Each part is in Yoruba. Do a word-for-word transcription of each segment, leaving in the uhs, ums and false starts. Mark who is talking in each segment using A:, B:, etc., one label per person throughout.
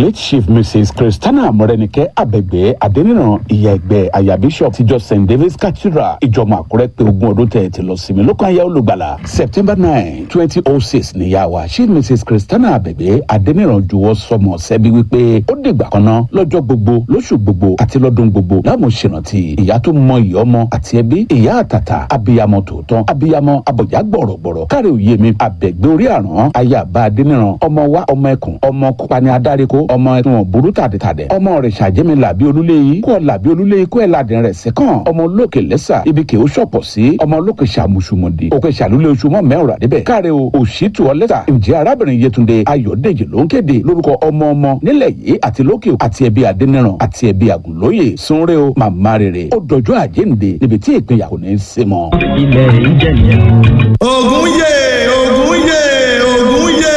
A: late chief mrs christiana morenike abẹgbẹ adeniran ìyá ẹgbẹ́ aya bishop tíjọ st david's cathedral ìjọba àkúrẹ́ pé ogún ọdún tẹ̀ ti lọ sinmi lókàn ayé olùgbàlà september nine twenty oh six níyà wa chief mrs christiana abẹgbẹ adeniran juwọ́ sọmọ sẹ́bi wípé ó dìgbà kan náà lọ́jọ́ gbogbo lóṣù gbogbo àti lọ́dún gbogbo láwọn ṣèrántí ìyá tó mọ ìyá ọmọ àti ẹbí ìyá àtàtà abiyamọ tòótọ́ abiyamọ abọ̀já gbọ̀rọ̀gbọ̀rọ̀ káre òye mi abẹ̀gbẹ́ orí àrán ayaba adeniran ọmọ wa ọmọ ẹkùn ọmọ kópani adáríkó ọmọ ẹkùn burú tàdétàdé ọmọ rẹ̀ ṣàjẹmí làbí olúléyìí kó làbí olúléyìí kó ẹ̀ ládìn rẹ̀ sẹ́kàn ọmọ olókè lẹ́sà ibi kè ó ṣọ̀pọ̀ sí ọmọ olókè ṣàmùṣùmọ̀dì òkè ṣàlùlẹ̀ oṣùmọ̀ mẹ́rin àdébẹ̀ káre o òṣìtú ọlẹ́sà ǹjẹ́ arábìnrin yetunde ayọ̀dèjì ló ń kéde lórúkọ ọmọ ọmọ nílẹ̀ yìí àti lókè àti ẹbí adeniran àti ẹbí àgùnlóye sunre o màmá rere ó dọjọ́ àjíǹde níbi tí ìpínyàwó ní í ṣe mọ́.
B: ilẹ̀ ìjẹ̀lẹ̀
C: ogun yé ogun yé ogun yé.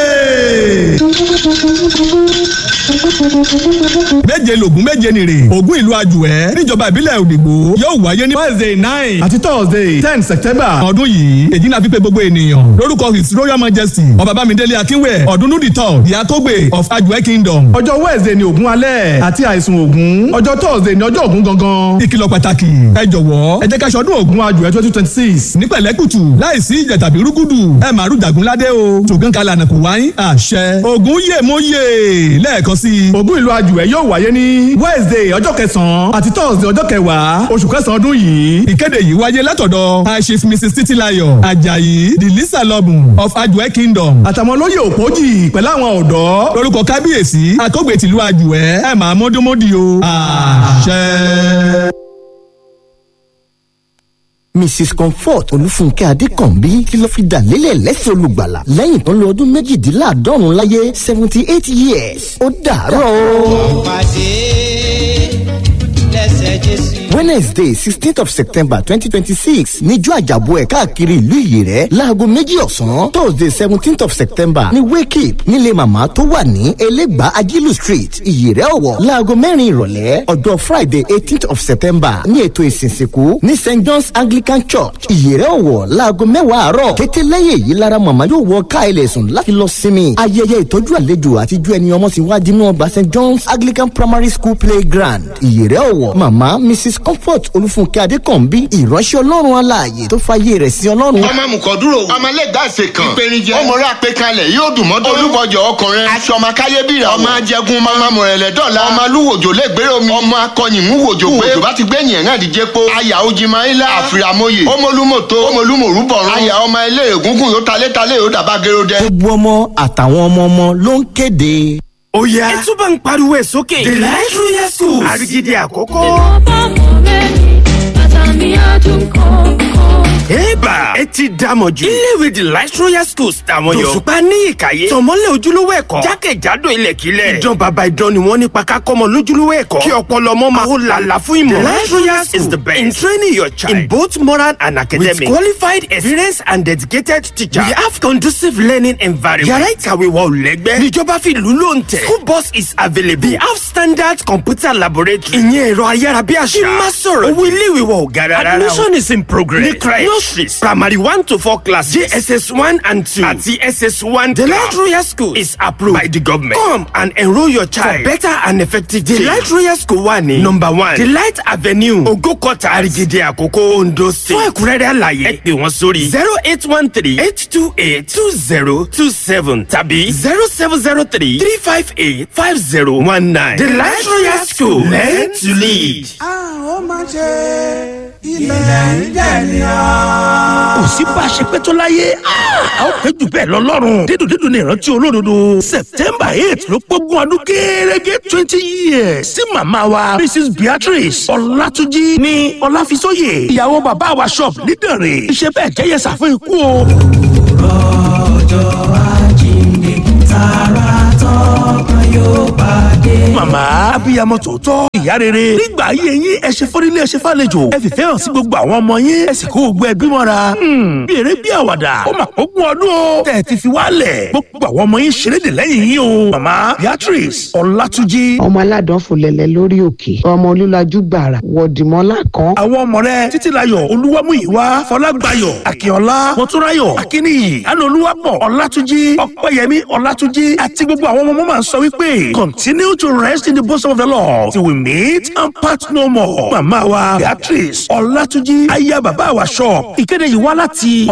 C: méje lògùn méje nìrè ògùn ìlú àjùwẹ̀ níjọba ìbílẹ̀ òdìgbò yóò wáyé ní wednesday nine àti thursday ten september ọdún yìí èyí náà fi pé gbogbo ènìyàn lórúkọ his royal majesty ọba bámidélé akínwẹ̀ ọ̀dúnnúdì tọ́ ìyá tógbè of àjùwẹ̀ kingdom. ọjọ́ wednesday ni ògùn alẹ́ àti àìsùn ògùn ọjọ́ thursday ni ọjọ́ ògùn gangan. ìkìlọ̀ pàtàkì ẹ jọ̀wọ́ ẹ jẹ́ ká ṣọdún ògùn àjùwẹ̀ twenty twenty six ní pẹ̀lẹ́kùtù láìsí ìjà tàbí rúgùdù ẹ máa rú jàgúnládé o tògán kalànà kò wáyé àṣẹ ògùn yè mọ́ yè lẹ́ẹ̀kan sí i. ògùn ìlú àjùwẹ̀ yóò wáyé ní wednesday ọjọ́ kẹsàn-án àti thursday ọjọ́ kẹwàá oṣù kẹsàn-án ọdún yìí. ìkéde yìí wáyé látọ̀dọ̀ high chief mrs titilayo ajayi the lisa lobun of àjùwẹ̀ kingdom àtàwọn olóyè òpójì pẹ̀lú àwọn ọ̀dọ́ lórúkọ kábíyèsí àkọ́gbè tìlú àjùwẹ̀ ẹ̀ máa mọ́dúnmọ́dì o àṣẹ.
D: mrs comfort olúfúnkẹ́ adékànbí kí ló fi dà lélẹ̀ lẹ́sẹ̀ olùgbàlà lẹ́yìn tó ń lo ọdún méjìdínláàádọ́rùn láyé seventy eight years ó dàárọ̀ o. wednesday sixteenth of september twenty twenty six níjọ́ àjàbọ̀ ẹ̀ káàkiri ìlú ìyèrẹ́ láago méjì ọ̀sán thursday seventeenth of september ní wake up nílé màmá tó wà ní elégbà ajílù street ìyèrẹ́ ọ̀wọ̀ láago mẹ́rin ìrọ̀lẹ́ ọjọ́ friday eighteenth of september ní ètò ìsìnsìnkú ní st john's anglican church ìyèrẹ́ ọ̀wọ̀ láago mẹ́wàá àárọ̀ kété lẹ́yìn èyí lára màmá yóò wọ ká ilẹ̀ sùn láti lọ sinmi ayẹyẹ ìtọ́jú àlejò àtijọ́ ẹni ọmọ sì wá dínú ọgbà st john's anglican primary school playground ìyèrẹ́ ọ̀wọ̀ màmá mrs comfort olúfúnkẹ́ adékànbí ìránṣẹ́ ọlọ́run aláàyè tó fàyè rẹ̀ sí ọlọ́run.
E: ọmọ mùkọ́dúró ọmọlẹ́gbàsẹ̀ kan ìpèníjẹ ọmọọrẹ àpẹkalẹ̀ yóò dùn mọ́tò olúbọjọ ọkùnrin aṣọ ọmọ káyébìrà ọmọ ajẹgun ọmọ mọ̀rẹ̀lẹ̀ dọ́là ọmọ alúwòjò lẹ́gbẹ̀rẹ̀ omi ọmọ akọyìn múwòjò pé òjò bá ti gbẹ̀yìn ẹ̀ náà díje po àyà ojimayila àfìràmọye ọmọlúmọ̀tò ọmọlúmọ̀rúbọ̀rún àyà ọmọ ilé ègúngún yóò talétalé yóò dàbá gẹ́rọ́dẹ.
D: gbogbo ọmọ àtàwọn ọmọ ọmọ ló ń kéde.
F: ó yá ẹ túbọ̀ ń pariwo ẹ̀ sókè. the light royal school àrígídé àkọ́kọ́. Eba ẹ ti dámọ̀ jù. Iléèwé The Light Royal Schools tàwọn yọ. Tòṣùpá ní ìkàyé. Tọ̀mọ́lẹ̀ ojúlówó ẹ̀kọ́. Jákèjádò ilẹ̀kílẹ̀. Ìdán bàbá ìdán ni wọ́n nípa kákọ́mọ lójúlówó ẹ̀kọ́. Kí ọpọlọ ọmọ máa hó làlà fún ìmọ̀. The Light Royal Schools is the best in training your child in both moral and academic. With qualified, experienced and dedicated teachers. We have conducive learning environment. Yàrá ìkàwé wa ò lẹ́gbẹ́. Níjọba fi lù ló ń tẹ̀. School bus is available. We have standard computer laboratory. Ìyẹn ẹ̀rọ ayárabíàṣá. Kí má sọ̀rọ̀. Owó iléèwé wa ò gara rárá. Admission is in progress. Ní crèche, nurseries, primary one to four classes, J S S one and two, àti S S one. The Light Royal School is approved by the government. Come and enroll your child for better and effective teaching. The Light Royal School wà ní number one, The Light Avenue, Ogokota, Arigede Àkókò, Ondo State. Fún ẹ̀kúnrẹ́rẹ́ àlàyé, ẹ pè wọ́n sórí zero eight one three eight two eight two zero two seven tàbí zero seven zero three three five eight five zero one nine. The Light Royal School, learn to lead.
G: Àwọn máa ṣe ilẹ̀ ìjẹ́ ni ọ́.
F: Kò sí bá a ṣe pẹ́ tó láyé, a ó pẹ́ jù bẹ́ẹ̀ lọ lọ́rùn. Dídùn dídùn ni ìrántí olódodo. September eight ló pógún ọdún gẹ́gẹ́ twenty years. Sí màmá wa Mrs Beatrice Ọlátúnjí ní Ọláfisóyè. Ìyàwó bàbá wa shop nídànrè. Iṣẹ́ bẹ́ẹ̀ jẹ́yẹ sàfún ikú o.
G: Rọ̀jò àjíǹde tààrà tọ́kan yóò pàdé.
B: màmá abiyamọ tòótọ́ ìyá rere nígbà ayé yín ẹ ṣe fọ́nílé ẹ ṣe fàlejò ẹ fìfẹ́ hàn sí gbogbo àwọn ọmọ yín ẹ sì kó gbogbo ẹbí mọ́ra bí eré bí àwàdà ó mà pógún ọdún o tẹ̀ ti fi wálẹ̀ gbogbo àwọn ọmọ yín ṣeréde lẹ́yìn yín o màmá Beatrice Ọlátúnjí.
H: ọmọ aládàn fòlẹ̀lẹ̀ lórí òkè ọmọ olúlajú gbàrà wọ̀dìmọ́lá kan.
B: àwọn ọmọ rẹ títílayọ̀ olúwamúyìwá fọlágbáyọ̀ akínọlá mọ́túnráyọ̀ akínníyì ànàolúwapọ̀ ọlátúnjí ọpẹ́yẹmí ọlátúnjí àti gbogbo àwọn ọmọ máa ń sọ wípé continue to rest in the bosom of the Lord till we meet and part no more. màmá wa Beatrice Ọlátúnjí aya bàbá wa shop ìkéde yìí wá láti